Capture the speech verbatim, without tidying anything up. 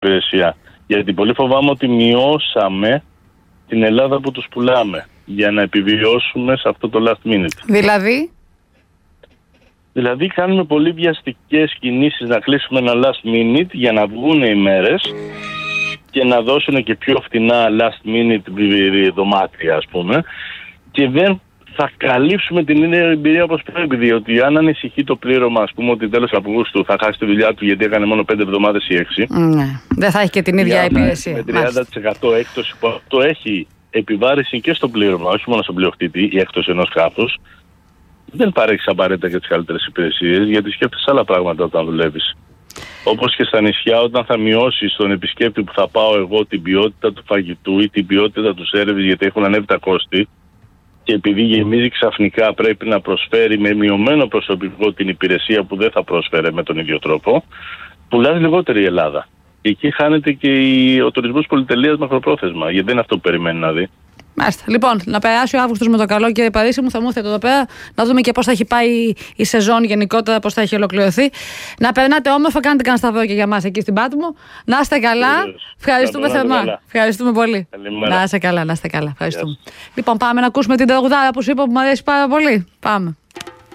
υπηρεσία. Γιατί πολύ φοβάμαι ότι μειώσαμε την Ελλάδα που τους πουλάμε για να επιβιώσουμε σε αυτό το last minute. Δηλαδή? Δηλαδή κάνουμε πολύ βιαστικές κινήσεις να κλείσουμε ένα last minute για να βγουν οι μέρες και να δώσουν και πιο φτηνά last minute δωμάτια, ας πούμε, και δεν θα καλύψουμε την ίδια εμπειρία όπως πρέπει. Διότι αν ανησυχεί το πλήρωμα, ας πούμε, ότι τέλος Αυγούστου θα χάσει τη δουλειά του γιατί έκανε μόνο πέντε εβδομάδες ή έξι. Ναι, δεν θα έχει και την ίδια υπηρεσία. Με τριάντα τοις εκατό έκπτωση που αυτό έχει επιβάρηση και στο πλήρωμα, όχι μόνο στον πλειοκτήτη, η έκπτωση ενός σκάφους, δεν παρέχεις απαραίτητα και τις καλύτερες υπηρεσίες, γιατί σκέφτεσαι άλλα πράγματα όταν δουλεύεις. Όπως και στα νησιά, όταν θα μειώσεις τον επισκέπτη που θα πάω εγώ την ποιότητα του φαγητού ή την ποιότητα του σέρβις, γιατί έχουν ανέβει τα κόστη, και επειδή γεμίζει ξαφνικά πρέπει να προσφέρει με μειωμένο προσωπικό την υπηρεσία που δεν θα πρόσφερε με τον ίδιο τρόπο, πουλάει λιγότερη η Ελλάδα. Και εκεί χάνεται και ο τουρισμός πολυτελείας μακροπρόθεσμα, γιατί δεν είναι αυτό που περιμένει να δει. Μάλιστα. Λοιπόν, να περάσει ο Αύγουστος με το καλό, κύριε Παρίσι μου, θα μου έρθετε εδώ πέρα να δούμε και πώς θα έχει πάει η σεζόν γενικότερα, πώς θα έχει ολοκληρωθεί. Να περνάτε όμορφα, κάνετε κανένα σταυρό και για μας εκεί στην Πάτμο. Να είστε καλά. Βεβαίως. Ευχαριστούμε θερμά. Ευχαριστούμε πολύ. Καλημέρα. Να είστε καλά, να είστε καλά. Ευχαριστούμε. Yes. Λοιπόν, πάμε να ακούσουμε την τραγουδάρα που σου είπα που μου αρέσει πάρα πολύ. Πάμε.